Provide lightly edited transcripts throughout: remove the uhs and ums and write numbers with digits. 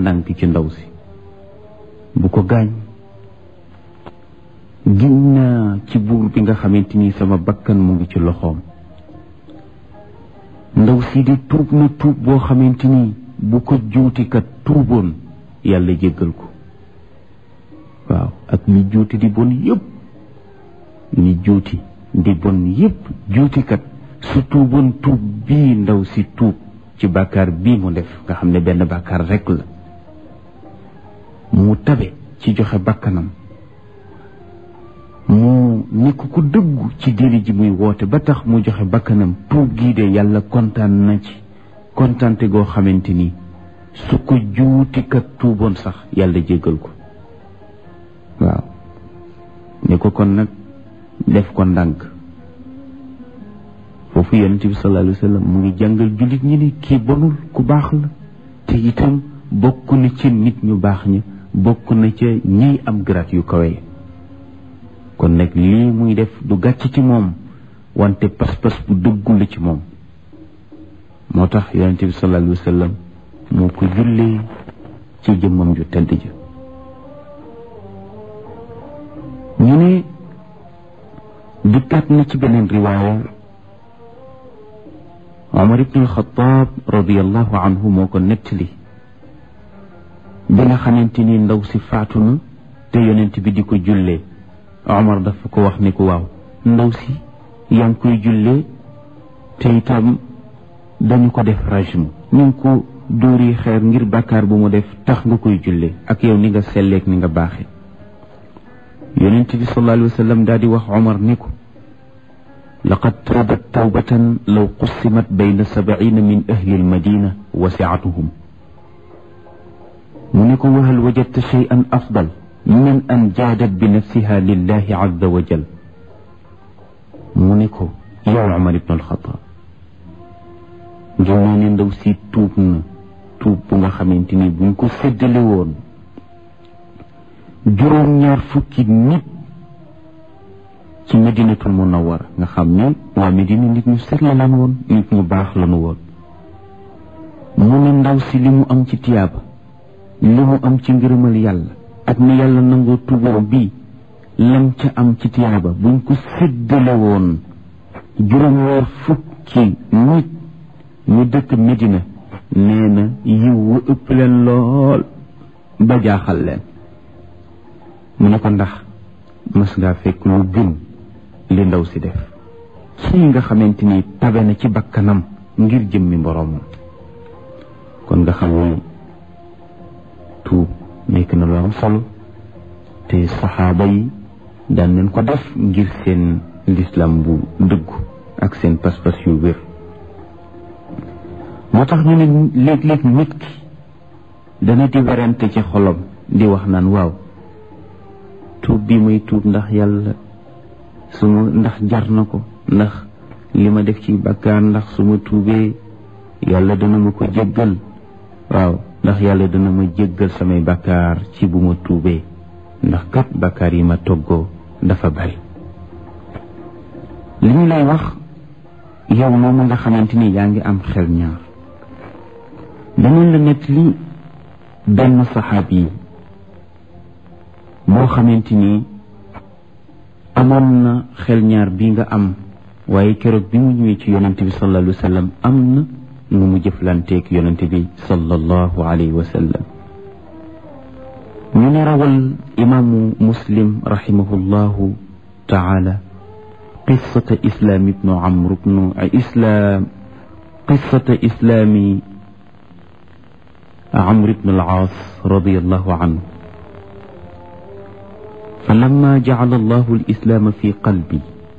ndànk ci ndaw si bu ko gaañ. giñ naa ci buur bi nga xamante ni sama bakkan mu ngi ci loxoom. ndaw si di tuub na tuub boo xamante ni bu ko juutikat tuuboon yàlla jéggal ko. waaw ak ñi juuti di bon yépp ñi juuti di bon yépp juutikat su tuuboon tuub bii ndaw si tuub ci bàkkaar bii mu def nga xam ne benn bàkkaar rekk la mu tabe ci joxe bakkanam mu nekk ku dëggu ci diine ji muy woote ba tax mu joxe bakkanam tuub gii de yàlla kontaan na ci kontaante goo xamante ni su ko juutikat tuuboon sax yàlla jéggal ko. waaw ne ko kon nag def ko ndànk. foofu yonent bi sallallahu alayhi wa sallam mu ngi jàngal jullit ñi ni kii bonul ku baax la te itam bokk na ci nit ñu baax ña bokk na ca ñiy am garaat yu kawe. kon nag lii muy def du gàcc ci moom wante pas-pas bu dëggu la ci moom. moo tax yonent bi sallallahu alayhi wa sallam moo ko jullee ci jëmmam ju tedd ja. ñu ne dikkaat na ci beneen riwaaya Omar ibn al-Khattab radiyallahu anhu moo ko nettali bi nga xamante ni ndaw si faatu na te yonent bi di ko jullee. Omar dafa ko wax ni ko waaw ndaw si yaa ngi koy jullee te itam dañu ko def rajm ñu ngi ko dóori xeer ngir bàkkaar bu mu def tax nga koy jullee ak yow ni nga selleek ni nga baaxe. yonent bi sallallahu alayhi wa sallam daal di wax Omar ni ko laqad taabat tawbatan law qussimat bayna 70 min ahli almadina wasi'atuhum. mu ne ko wa hal wajadta shay'an afdal min an jaadat bi nafsiha lillahi azza wa jal. mu ne ko yow Omar ibn al-Khattab naa ne ndaw si tuub na tuub bu nga xamante ni buñ ko séddale woon juróom-ñaar fukki nit ci Madinatul Munawwara nga xam ne waa Medina nit ñu set la lan woon nit ñu baax lanu woon. mu ne ndaw si li mu am ci tiyaaba li mu am ci ngërëmal yàlla ak ni yàlla nangoo tuubam bii lam ca am ci tiyaaba buñ ko séddale woon juróom-ñaar fukki nit ñu dëkk Medina nee na yiw wa ëpp leen lool ba jaaxal leen. mu ne ko ndax mas ngaa fekk lu gën li ndaw si def suñu nga xamante ni tabe na ci bakkanam ngir jëmmi boroomam. kon nga xam ne tuub nekk na lu am solo te saxaaba yi daan nañ ko def ngir seen lislam bu dëggu ak seen pas-pas yu wér. moo tax ñu ne léeg-léeg nit ki dana di werante ci xolam di wax naan waaw tuub bi muy tuub ndax yàlla ndax jar na ko ndax li ma def ci bàkkaar ndax su ma tuubee yàlla dana ma ko jéggal. waaw ndax yàlla dana ma jéggal samay bàkkaar ci bu ma tuubee ndax kat bàkkaar yi ma toggoo dafa bari. li ñu lay wax yow moomu nga xamante ni yaa ngi am xel ñaar danañ la nettali benn saxaabi yi boo xamante ni amoon na xel ñaar bi nga am waaye keroog bi mu ñëwee ci yonente bi sallallahu alayhi wa sallam am na nu mu jëflanteeg yonente bi sallallahu alayhi wa sallam. ñu ne rawal imaamu muslim rahimahullahu taala qissata islaam ibnu amr ibnu islaam qissata islaami amr ibnu al-aas radiyallahu anhu. فلما جعل الله الإسلام في قلبي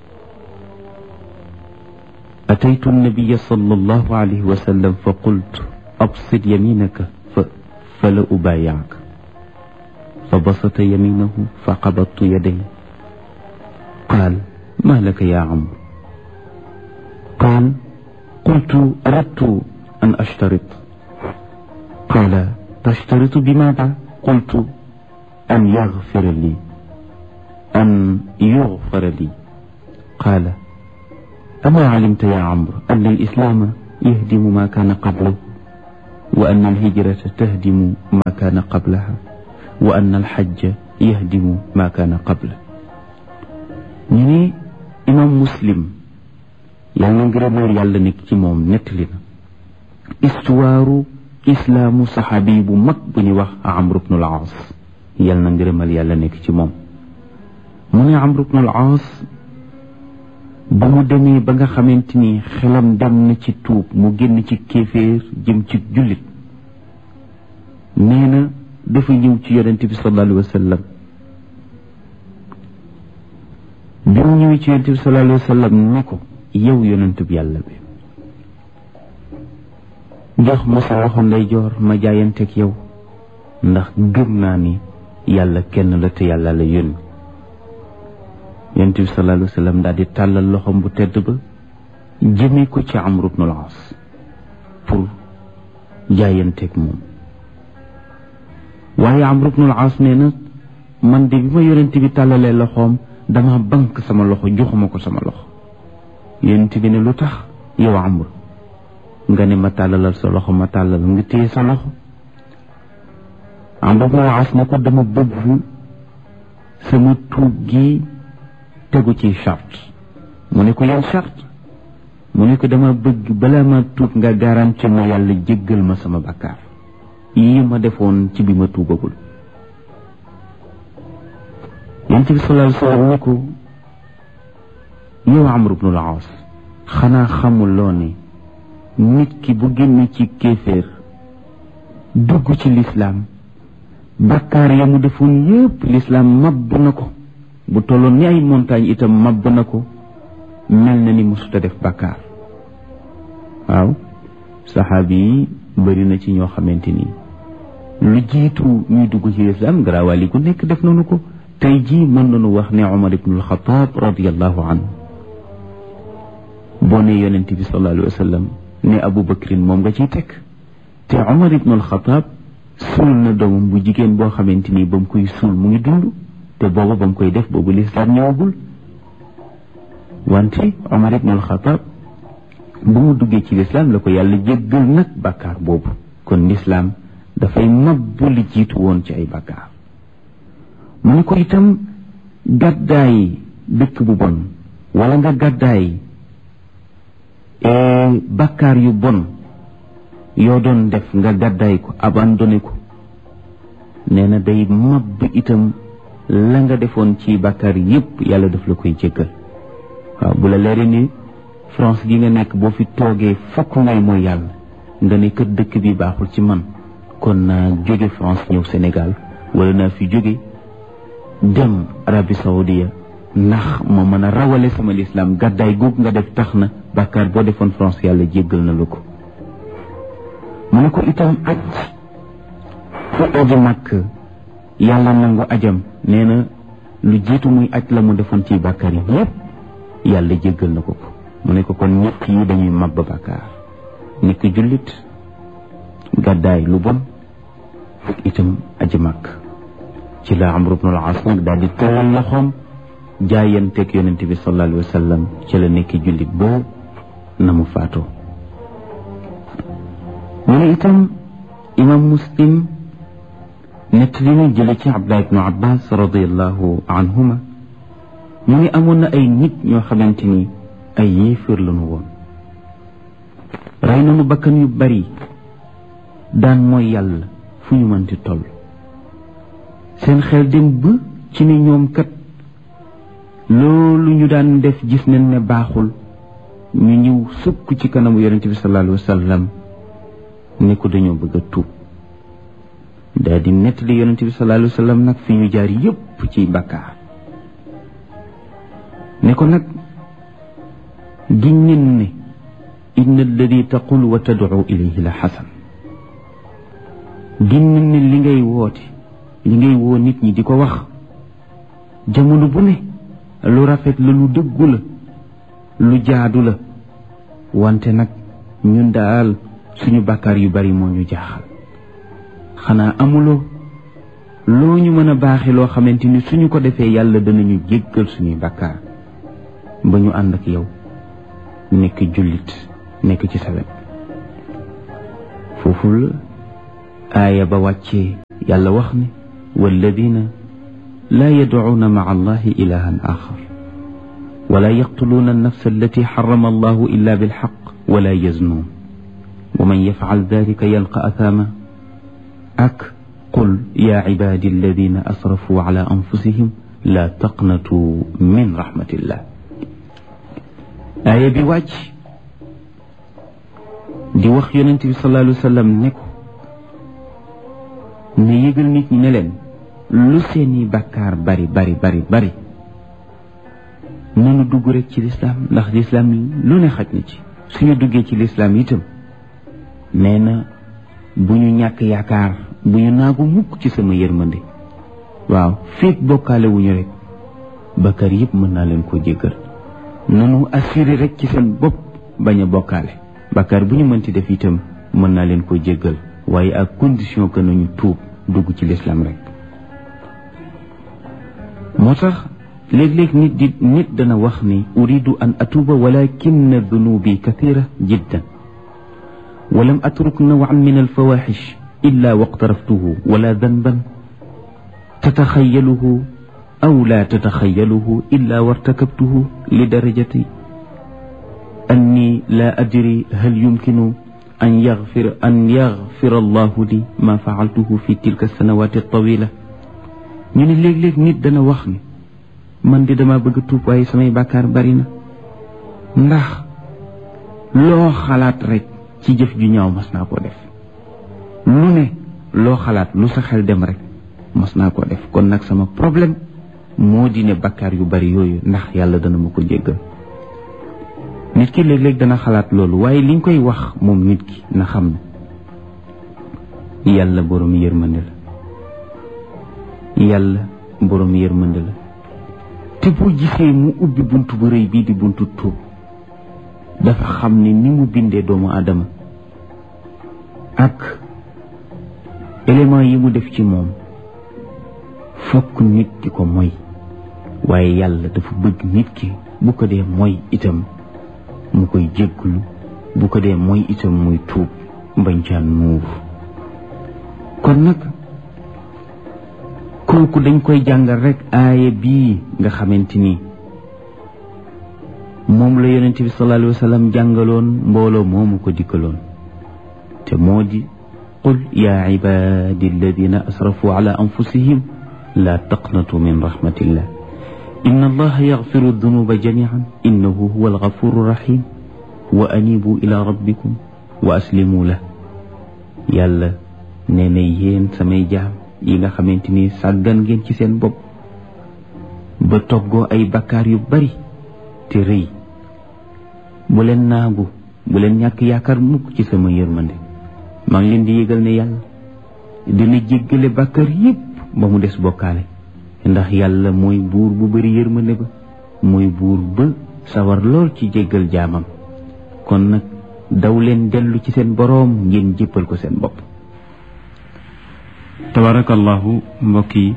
أتيت النبي صلى الله عليه وسلم فقلت أبسط يمينك فلا أبايعك فبسط يمينه فقبضت يديه قال ما لك يا عمرو قال قلت أردت أن أشترط قال تشترط بماذا قلت أن يغفر لي قال أما علمت يا عمرو أن الإسلام يهدم ما كان قبله wa anna alhijrata tahdimu ma kaana qablaha wa anna alxajja yahdimu ma kaana qabla. ñu ne imam Muslim yàlla na ngërëmal yàlla nekk ci moom nettali na istuwaaru islaamu saxaabi bu mag bu ñuy wax Amr ibn al-Aas yàlla na ngërëmal yàlla nekk ci moom. mu ne Amr ibn al-Aas ba mu demee ba nga xamante ni xelam dem na ci tuub mu génn ci kéeféer jëm ci jullit nee na dafa ñëw ci yonent bi sallallahu alayhi wa sallam. bi mu ñëwee ci yonent bi sallallahu alayhi wa sallam ne ko yow yonent bi yàlla bi jox ma sa loxo ndeyjoor ma jaayanteeg yow ndax gëm naa ni yàlla kenn la te yàlla la yónni. yonent bi sallallahu alayhi wa sallam daal di tàllal loxom bu tedd ba jëmee ko ci Amr ibn al-As pour jaayanteeg moom. waaye Amr ibn al-As nee na man de bi ma yonent bi tàllalee loxoom dama bank sama loxo joxuma ko sama loxo. yonent bi ne lu tax yow Amr nga ne ma tàllalal sa loxo ma tàllal nga téye sa loxo. Amr ibn al-As ne ko dama bëgg sama tuub gi tegu ci charte. mu ne ko yan charte. mu ne ko dama bëgg balaa ma tuub nga garanti ma yàlla jéggal ma sama bakkaar yi ma defoon ci bi ma tuubagul. yonent bi sallallahu alayhi wa sallam ne ko yow Amr ibn al-As xanaa xamuloo ne nit ki bu génne ci kéeféer dugg ci lislaam bakkaar ya mu defoon yépp lislaam mabb na ko bu tolloon ni ay montagne itam mabb na ko mel na ni musuta def bakkaar. waaw saxaabi yi bëri na ci ñoo xamante ni lu jiitu ñuy dugg ci lislaam garaawali gu nekk def nañu ko. tey jii mën nañu wax ne Umar ibn al-Khattab radiyallahu anhu boo ne yonent bi sallallahu alayhi wa sallam ne Abu Bakrin moom nga ciy teg te Umar ibn al-Khattab suul na doomam bu jigéen boo xamante ni ba mu koy suul mu ngi dund te booba ba mu koy def boobu lislaam ñëwagul. wante Umar ibn al-Khattab bu mu duggee ci lislaam la ko yàlla jéggal nag bàkkaar boobu. kon lislaam dafay mabbu li jiitu woon ci ay bàkkaar. mu ne ko itam gàddaay dëkk bu bon wala nga gàddaay bakkaar yu bon yoo doon def nga gàddaay ko abandonné ko nee na day mabb itam la nga defoon ci bakkaar yépp yàlla daf la koy jéggal. waaw bu la leeree ni France gi nga nekk boo fi toogee fokk ngay mooy yàlla nga ne kër dëkk bi baaxul ci man kon naa jóge France ñëw Sénégal wala naa fi jóge dem Arabie Saoudia ndax ma mën a rawale sama lislaam gàddaay googu nga def tax na bàkkaar boo defoon France yàlla jéggal na la ko. mu ne ko itam aj fu aji màkk yàlla nangu ajam nee na lu jiitu muy aj la mu defoon ci bàkkaar yi yépp yàlla jéggal na ko. mu ne ko kon ñett yi dañuy mabba bàkkaar nekk jullit gàddaay lu bon ak itam aji màkk. ci la Amr ibn al-As nag daal di tëral loxoom jaayanteeg yonent bi sallallahu alayhi wa sallam ci la nekk jullit ba na mu faatoo. mu ne itam imam Muslim nett li na jële ci Abdullah ibn Abbas radiyallahu anhuma mu ne amoon na ay nit ñoo xamante ni ay yéefar lañu woon rey nañu bakkan yu bari daan mooy yàlla fu ñu mënti toll. seen xel dem ba ci ne ñoom kat loolu ñu daan def gis nañ ne baaxul ñu ñëw sukk ci kanamu yonent bi sallallahu alayhi wa sallam ne ko dañoo bëgg a tuub. daal di nettali yonent bi sallallahu alayhi wa sallam nag fi ñu jaar yépp ci bàkkaar ne ko nag giñ nen ne inna alladi taqul wa tad'u ilayhi la xasan giñ nen ne li ngay woote li ngay woo nit ñi di ko wax jamono bu ne lu rafet la lu dëggu la lu jaadu la wante nag ñun daal suñu bàkkaar yu bari moo ñu jaaxal. xanaa amuloo loo ñu mën a baaxe loo xamante ni suñu ko defee yàlla danañu jéggal suñuy bàkkaar ba ñu ànd ak yow nekk jullit nekk ci sa wet. foofu la aaya ba wàccee yàlla wax ne walladina laa yadcuuna maca allahi ilahan axar wala yaqtuluuna annafsa allati xarama allahu illa bilxaq wala yaznuun wa man yafcal dalika yalqa athama ak qul yaa cibaadi alladina asrafuu cala anfusihim laa taqnatuu min raxmatillah. aaya bi wàcc di wax yonent bi sallallahu alayhi wa sallam ne ko ne yëgal nit ñi ne leen lu seeni bàkkaar bari bari bari bari nanu dugg rek ci lislaam ndax lislaam lu ne xaj na ci. suñu duggee ci lislaam itam nee na bu ñu ñàkk yaakaar bu ñu naagu mukk ci sama yërmande. waaw féeg bokkaale wuñu rek bàkkaar yëpp mën naa leen ko jéggal. nanu assuré rek ci seen bopp bañ a bokkaale. bàkkaar bu ñu mënti def itam mën naa leen ko jéggal waaye ak condition que nañu tuub dugg ci lislaam rek. moo tax léeg-léeg nit dana wax ni uridu an atuuba walakin dunubi kathira jiddan walam atruk nawan min alfawaxish illa waqtaraftuhu wala danban tataxayaluhu aw la tataxayaluhu illa wartakabtuhu li darajati anni la adri hal yumkinu an yaxfira allahu li ma faaltuhu fi tilka sanawati tawila. ñu ne léeg-léeg nit dana wax ni man di dama bëgg tuub waaye samay bàkkaar bari na. ndax loo xalaat rek ci jëf ju ñaaw mas naa koo def. lu ne loo xalaat lu sa xel dem rek mas naa koo def. kon nag sama problème moo di ne bàkkaar yu bari yooyu ndax yàlla dana ma ko jéggal. nit ki léeg-léeg dana xalaat loolu waaye liñ koy wax moom nit ki na xam ne yàlla borom yërmande la. yàlla borom yërmande la te boo gisee mu ubbi buntu bu rëy bii di buntu tuub dafa xam ne ni mu bindee doomu aadama ak élément yi mu def ci moom fokk nit ki ko moy waaye yàlla dafa bëgg nit ki bu ko dee moy itam mu koy jégglu bu ko dee moy itam muy tuub bañ caan nuur. kon nag kooku dañ koy jàngal rek aaya bii nga xamante ni moom la yonent bi sallallahu alayhi wa sallam jàngaloon mbooloo moomu ko dikkaloon te moo di qul yaa ibaadi alladina asrafu ala anfusihim laa taqnatu min rahmatillah inna allaha yaxfiru dunuba jamian innahu huwa algafuru rahim wa anibu ila rabbikum wa aslimu la. yàlla nee na yéen samay jaam yi nga xamante ni sàggan ngeen ci seen bopp ba toggoo ay bakkaar yu bari te rëy bu leen naagu bu leen ñàkk yaakaar mukk ci sama yërmande. maa ngi leen di yëgal ne yàlla dina jéggale bakkaar yépp ba mu des bokkaale ndax yàlla mooy buur bu bari yërmande ba mooy buur ba sawar lool ci jéggal jaamam. kon nag daw leen dellu ci seen boroom ngeen jéppal ko seen bopp. tabarakallahu mbokk yi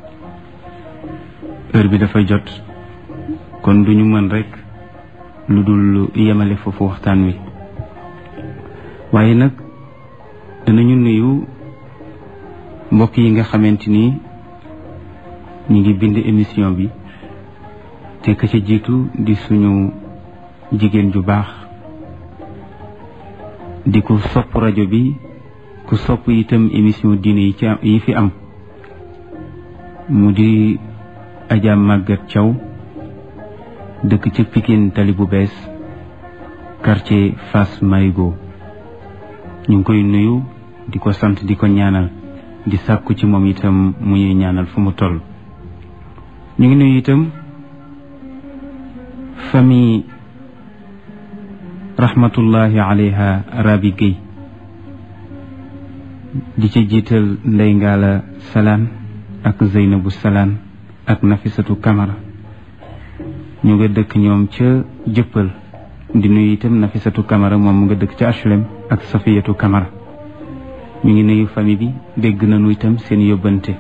heure bi dafa jot kon duñu mën rek lu dul yemale foofu waxtaan wi waaye nag danañu nuyu mbokk yi nga xamante ni ñu ngi bind émission bi te ka ca jiitu di suñu jigéen ju baax di ko sopp rajo bi ku sopp itam émission diine yi fi am mu di Adja Maguette Thiaw dëkk ci Pikine tali bu bees quartier Fass Marigo. ñu ngi koy nuyu di ko sant di ko ñaanal di sàkku ci moom itam mu ñuy ñaanal fu mu toll. ñu ngi nuyu itam famille rahmatullahi alayha Rabi Gueye di ci jiital Ndey Ngala Salaan ak Zeynabu Salaan ak Nafisatu Kamara ñu nga dëkk ñoom ca Jëppal. di nuyu itam Nafisatu Kamara moom mu nga dëkk ca HLM ak Safiyatu Kamara. ñu ngi nuyu famille bi dégg nañu itam seen yóbbante.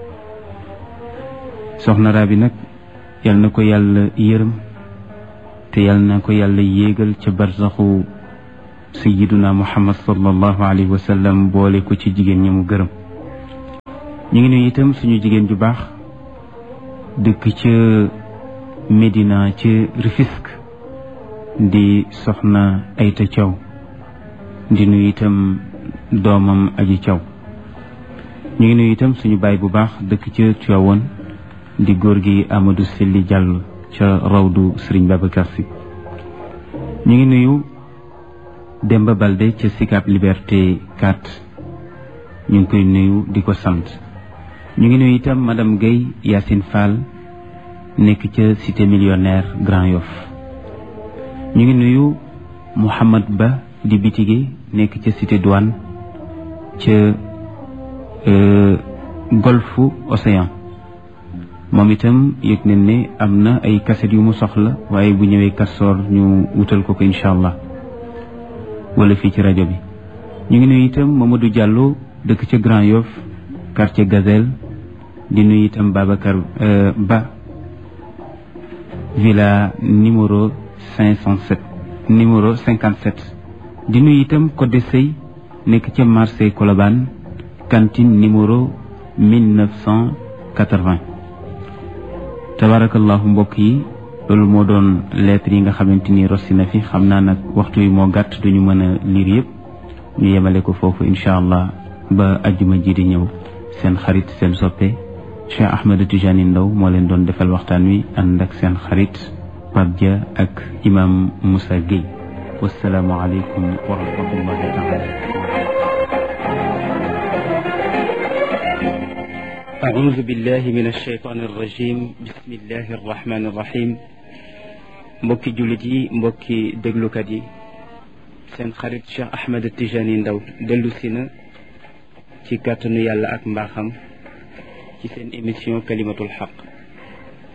soxna Rabi nag yal na ko yàlla yërëm te yal na ko yàlla yéegal ca barsaxu sayyiduna muhammad sallallahu alayhi wa sallam boole ko ci jigéen ñi mu gërëm. ñu ngi nuyu itam suñu jigéen ju baax dëkk ca Médina ca Rufisque di soxna Ayta Thiaw di nuyu itam doomam Aji Thiaw. ñu ngi nuyu itam suñu baay bu baax dëkk ca Tivaouane di góor gi Amadou Selli Diallo ca rawdu Serigne Babacar Sy. ñu ngi nuyu Demba Balde ca Sicap Liberté 4 ñu ngi koy nuyu di ko sant. ñu ngi nuyu itam madame Guèye Yacine Fall nekk ca cité millionnaire Grand Yoff. ñu ngi nuyu Mouhamad Ba di bitige nekk ca cité douane ca golfu Océan. moom itam yëg nañ ne am na ay kaset yu mu soxla waaye bu ñëwee Kastoor ñu wutal ko incha allah wala fii ci rajo bi. ñu ngi nuyu itam Mamadou Diallo dëkk ca Grand Yoff quartier Gazelle di nuyu itam Babacar Ba villa numéro 57 di nuyu itam Codé Sey nekk ca marché Colobane cantine numéro 1980. tabarakallahu mbokk yi loolu moo doon lettre yi nga xamante ni rossi na fi. xam naa nag waxtu yi moo gàtt duñu mën a liir yëpp, ñu yemale ko foofu incha allah ba ajjuma ji di ñëw. seen xarit seen soppe Cheikh Ahmed Tijani Ndaw moo leen doon defal waxtaan wi ànd ak seen xarit Pape Dia ak imam Moussa Gueye. wassalaamu aleykum wa rahmatullahi taala. أعوذ بالله من الشيطان الرجيم بسم الله الرحمن الرحيم mbokki jullit yi mbokki déglukat yi seen xarit Cheikh Ahmed Tijani Ndaw dellu si na ci kàttanu yàlla ak mbaaxam ci seen émission kalimatul xaq